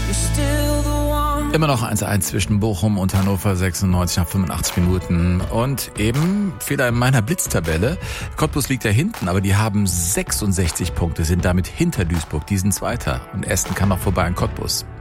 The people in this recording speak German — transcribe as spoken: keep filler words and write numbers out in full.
Immer noch eins eins zwischen Bochum und Hannover, sechsundneunzig nach fünfundachtzig Minuten. Und eben, Fehler in meiner Blitztabelle. Cottbus liegt da hinten, aber die haben sechsundsechzig Punkte, sind damit hinter Duisburg. Die sind Zweiter. Und Esten kann noch vorbei an Cottbus.